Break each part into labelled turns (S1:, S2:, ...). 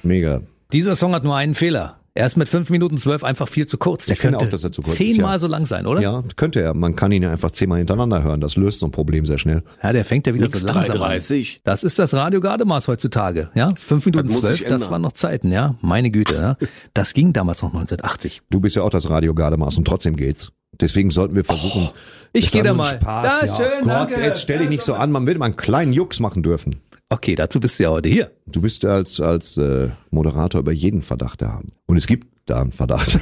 S1: Mega.
S2: Dieser Song hat nur einen Fehler. Er ist mit 5 Minuten 12 einfach viel zu kurz. Der
S1: Ich finde
S2: könnte
S1: auch, dass er zu kurz ist,
S2: 10-mal
S1: ja.
S2: so lang sein, oder?
S1: Ja, könnte er. Man kann ihn ja einfach 10-mal hintereinander hören. Das löst so ein Problem sehr schnell.
S2: Ja, der fängt ja wieder
S3: Nix
S2: so langsam an.
S3: 3,30.
S2: Das ist das Radio Gardemaß heutzutage. Ja, 5 Minuten
S3: Das muss
S2: 12,
S3: sich
S2: das
S3: ändern.
S2: waren noch Zeiten, ja. Meine Güte, ja. Das ging damals noch 1980.
S1: Du bist ja auch das Radio Gardemaß und trotzdem geht's. Deswegen sollten wir versuchen.
S2: Ich
S1: das
S2: gehe
S1: war
S2: da
S1: nur ein
S2: mal.
S1: Spaß,
S2: Ja,
S1: ja.
S2: schön,
S1: Gott,
S2: danke.
S1: jetzt stell dich nicht so an. Man will mal einen kleinen Jux machen dürfen.
S2: Okay, dazu bist du ja heute hier.
S1: Du bist als Moderator über jeden Verdacht erhaben. Und es gibt da einen Verdacht.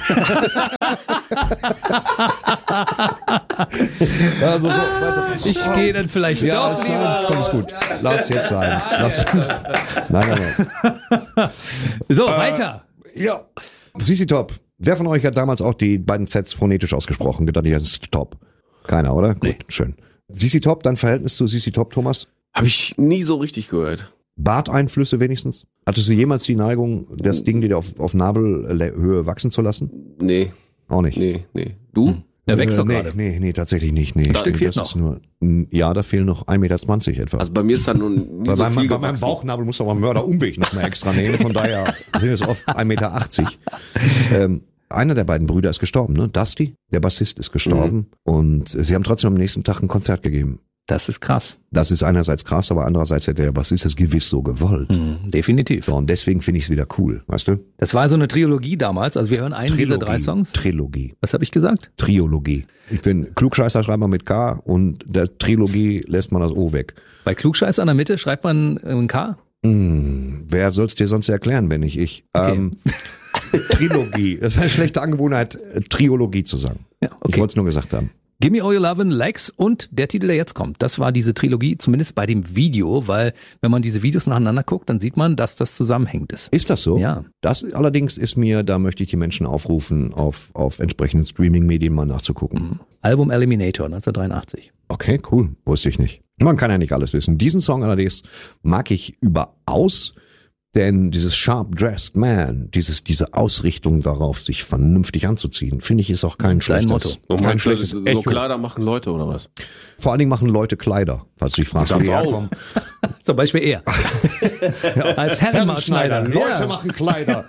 S1: Also so, weiter.
S2: Ich gehe dann vielleicht
S1: Ja,
S2: doch
S1: ist gut. Lass jetzt sein. Nein.
S2: So, weiter.
S1: Ja. CC Top. Wer von euch hat damals auch die beiden Sets phonetisch ausgesprochen? Gedacht, das ist Top. Keiner, oder?
S2: Nee.
S1: Gut, schön. CC Top, dein Verhältnis zu CC Top, Thomas?
S3: Habe ich nie so richtig gehört.
S1: Barteinflüsse wenigstens? Hattest du jemals die Neigung, das Ding dir auf Nabelhöhe wachsen zu lassen?
S3: Nee,
S1: Auch nicht.
S3: nee. Du?
S2: Der wächst doch
S1: nee,
S2: gerade.
S1: Nee, tatsächlich nicht. Nee.
S2: Ein Stück fehlt
S1: das ist nur, ja, da fehlen noch 1,20 Meter etwa.
S3: Also bei mir ist da nun nie
S1: bei
S3: so viel
S1: meinem
S3: gewachsen.
S1: Bauchnabel muss doch mal einen Mörderumweg noch mal extra nehmen. Von daher sind es oft 1,80 Meter. Einer der beiden Brüder ist gestorben, ne? Dusty, der Bassist, ist gestorben. Und sie haben trotzdem am nächsten Tag ein Konzert gegeben.
S2: Das ist krass.
S1: Das ist einerseits krass, aber andererseits hätte der Bassist das gewiss so gewollt.
S2: Definitiv.
S1: So, und deswegen finde ich es wieder cool, weißt du?
S2: Das war so eine Trilogie damals. Also wir hören einen dieser 3 Songs.
S1: Trilogie.
S2: Was habe ich gesagt?
S1: Triologie. Ich bin Klugscheißer-Schreiber mit K und der Trilogie lässt man das O weg.
S2: Bei Klugscheißer in der Mitte schreibt man ein K.
S1: Wer soll's dir sonst erklären, wenn nicht ich?
S2: Okay.
S1: Trilogie. Das ist eine schlechte Angewohnheit, Triologie zu sagen.
S2: Ja,
S1: Ich
S2: okay.
S1: wollte es nur gesagt haben.
S2: Gimme All Your Lovin' Likes und der Titel, der jetzt kommt. Das war diese Trilogie, zumindest bei dem Video, weil wenn man diese Videos nacheinander guckt, dann sieht man, dass das zusammenhängend ist.
S1: Ist das so?
S2: Ja.
S1: Das allerdings ist mir, da möchte ich die Menschen aufrufen, auf entsprechenden Streaming-Medien mal nachzugucken.
S2: Album Eliminator 1983.
S1: Okay, cool. Wusste ich nicht. Man kann ja nicht alles wissen. Diesen Song allerdings mag ich überaus, denn dieses Sharp-Dressed Man, diese Ausrichtung darauf, sich vernünftig anzuziehen, finde ich, ist auch kein
S2: Dein
S1: schlechtes,
S2: Motto.
S3: So
S1: kein
S3: meinst du,
S1: schlechtes
S3: so
S1: Echo.
S3: Kleider machen Leute oder was?
S1: Vor allen Dingen machen Leute Kleider, falls du dich fragst, wo
S3: Das
S1: die
S3: auch.
S1: herkommen.
S2: Zum Beispiel er. Als Herrenmaßschneider.
S1: Leute machen Kleider.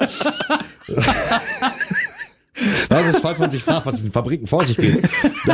S1: Das ist, falls man sich fragt, was in den Fabriken vor sich geht.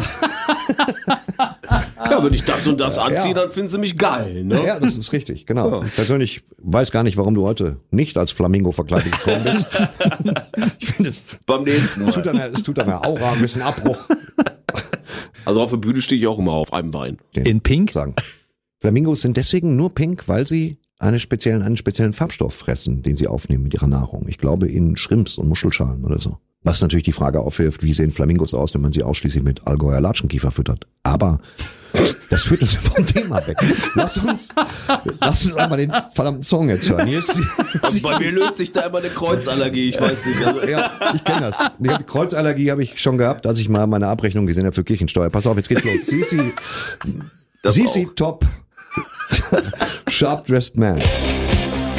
S3: Ja, wenn ich das und das anziehe,
S1: Ja.
S3: dann finden sie mich geil, ne?
S1: Ja, das ist richtig, genau. Ich persönlich weiß gar nicht, warum du heute nicht als Flamingo verkleidet gekommen bist. Ich finde,
S3: Beim nächsten
S1: es tut
S3: Mal.
S1: deiner Aura ein bisschen Abbruch.
S3: Also auf der Bühne stehe ich auch immer auf einem Bein.
S2: In Pink?
S1: Sagen. Flamingos sind deswegen nur pink, weil sie einen speziellen Farbstoff fressen, den sie aufnehmen mit ihrer Nahrung. Ich glaube in Shrimps und Muschelschalen oder so. Was natürlich die Frage aufwirft, wie sehen Flamingos aus, wenn man sie ausschließlich mit Allgäuer Latschenkiefer füttert. Aber das führt uns vom Thema weg. Lass uns einmal den verdammten Song jetzt hören. Hier ist
S3: Also bei mir löst sich da immer eine Kreuzallergie, ich weiß nicht. Also,
S1: ja, ich kenne das. Die Kreuzallergie habe ich schon gehabt, als ich mal meine Abrechnung gesehen habe für Kirchensteuer. Pass auf, jetzt geht's los.
S3: das
S1: CC
S3: auch.
S1: Top. Sharp Dressed Man.